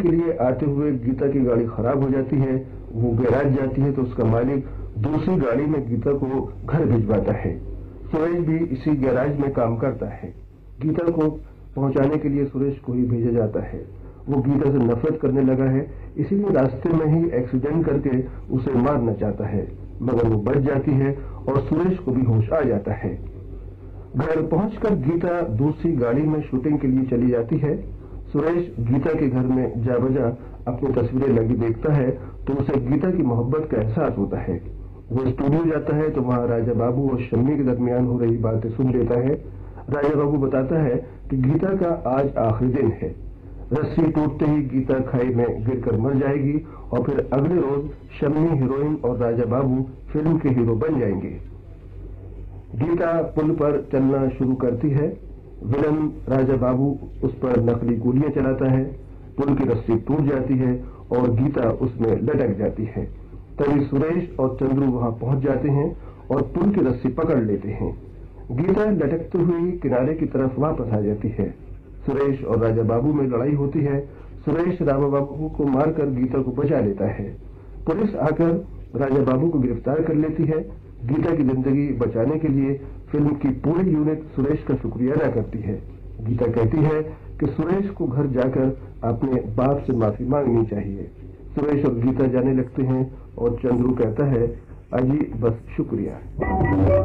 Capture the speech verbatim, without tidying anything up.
के लिए आते हुए गीता की गाड़ी खराब हो जाती है। वो गैराज जाती है तो उसका मालिक दूसरी गाड़ी में गीता को घर भिजवाता है। सुरेश भी इसी गैराज में काम करता है। गीता को पहुंचाने के लिए सुरेश को ही भेजा जाता है। वो गीता से नफरत करने लगा है, इसीलिए रास्ते में ही एक्सीडेंट करके उसे मारना चाहता है, मगर वो बच जाती है और सुरेश को भी होश आ जाता है। घर पहुंचकर गीता दूसरी गाड़ी में शूटिंग के लिए चली जाती है। सुरेश गीता के घर में जा बजा अपनी तस्वीरें लगी देखता है तो उसे गीता की मोहब्बत का एहसास होता है। वो स्टूडियो जाता है तो वहां राजा बाबू और शम्मी के दरमियान हो रही बातें सुन लेता है। राजा बाबू बताता है कि गीता का आज आखिरी दिन है। रस्सी टूटते ही गीता खाई में गिरकर मर जाएगी और फिर अगले रोज शम्मी हीरोइन और राजा बाबू फिल्म के हीरो बन जाएंगे। गीता पुल पर चलना शुरू करती है। विलन राजा बाबू उस पर नकली गोलियां चलाता है। पुल की रस्सी टूट जाती है और गीता उसमें लटक जाती है। तभी सुरेश और चंद्रू वहां पहुंच जाते हैं और पुल की रस्सी पकड़ लेते हैं। गीता लटकते हुए किनारे की तरफ वापस आ जाती है। सुरेश और राजा बाबू में लड़ाई होती है। सुरेश राजा बाबू को मारकर गीता को बचा लेता है। पुलिस आकर राजा बाबू को गिरफ्तार कर लेती है। गीता की जिंदगी बचाने के लिए फिल्म की पूरी यूनिट सुरेश का शुक्रिया अदा करती है। गीता कहती है कि सुरेश को घर जाकर अपने बाप से माफी मांगनी चाहिए। सुरेश और गीता जाने लगते हैं और चंद्रू कहता है, अजी बस शुक्रिया।